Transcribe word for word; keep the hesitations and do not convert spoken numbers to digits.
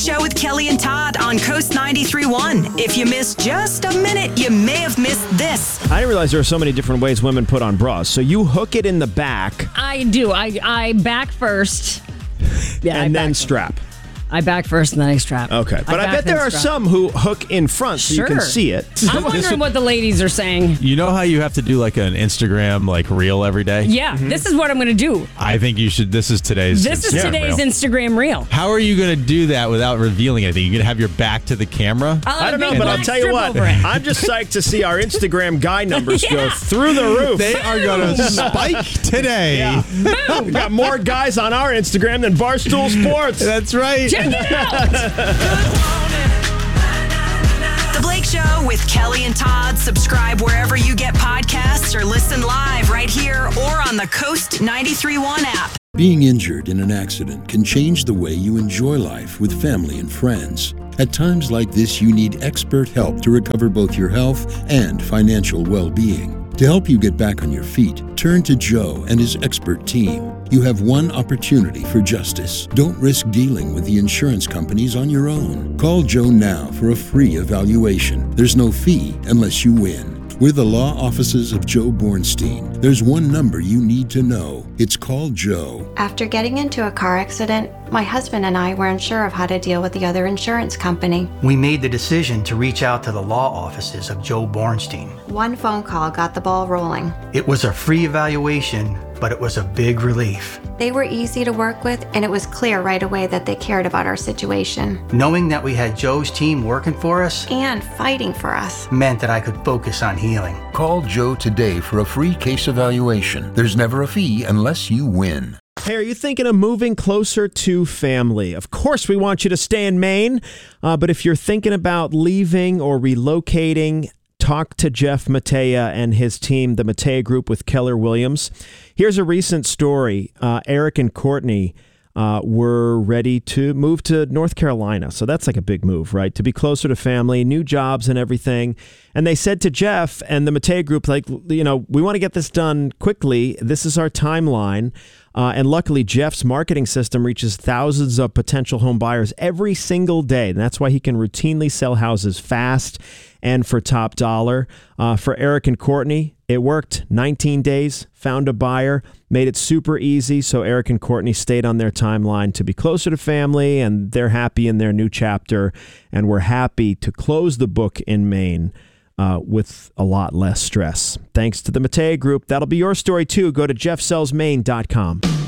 Show with Kelly and Todd on Coast ninety-three point one. If you missed just a minute, you may have missed this. I didn't realize there are so many different ways women put on bras. So you hook it in the back. I do. I, I back first. Yeah, and I then back strap. I back first and then I strap. Okay. But I, I bet there are strap. some who hook in front so Sure. you can see it. I'm wondering what the ladies are saying. You know how you have to do like an Instagram like reel every day? Yeah, mm-hmm. This is what I'm going to do. I think you should. This is today's This is Instagram today's reel. Instagram reel. How are you going to do that without revealing anything? You're going to have your back to the camera? I'll have I don't a know, big but I'll black tell you strip what. over it. I'm just psyched to see our Instagram guy numbers Yeah. go through the roof. They are going to spike today. Yeah. We got more guys on our Instagram than Barstool Sports. That's right. Check it out. The Blake Show with Kelly and Todd. Subscribe wherever you get podcasts or listen live right here or on the Coast ninety-three point one app. Being injured in an accident can change the way you enjoy life with family and friends. At times like this, you need expert help to recover both your health and financial well-being. To help you get back on your feet, turn to Joe and his expert team. You have one opportunity for justice. Don't risk dealing with the insurance companies on your own. Call Joe now for a free evaluation. There's no fee unless you win. We're the law offices of Joe Bornstein. There's one number you need to know. It's called Joe. After getting into a car accident, my husband and I weren't sure of how to deal with the other insurance company. We made the decision to reach out to the law offices of Joe Bornstein. One phone call got the ball rolling. It was a free evaluation, but it was a big relief. They were easy to work with, and it was clear right away that they cared about our situation. Knowing that we had Joe's team working for us And fighting for us. meant that I could focus on healing. Call Joe today for a free case evaluation. There's never a fee unless you win. Hey, are you thinking of moving closer to family? Of course, we want you to stay in Maine, uh, but if you're thinking about leaving or relocating, talk to Jeff Matea and his team, the Matea Group with Keller Williams. Here's a recent story. Uh, Eric and Courtney uh, were ready to move to North Carolina. So that's like a big move, right? To be closer to family, new jobs and everything. And they said to Jeff and the Matea Group, like, you know, we want to get this done quickly. This is our timeline. Uh, and luckily, Jeff's marketing system reaches thousands of potential home buyers every single day. And that's why he can routinely sell houses fast and for top dollar. Uh, for Eric and Courtney, it worked. nineteen days, found a buyer, made it super easy. So Eric and Courtney stayed on their timeline to be closer to family, and they're happy in their new chapter. And we're happy to close the book in Maine Uh, with a lot less stress. Thanks to the Matea Group. That'll be your story too. Go to jeff sells maine dot com.